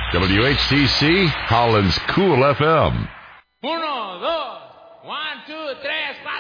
WHTC, Holland's Cool FM. 1, 2, 1, 2, 3, 4.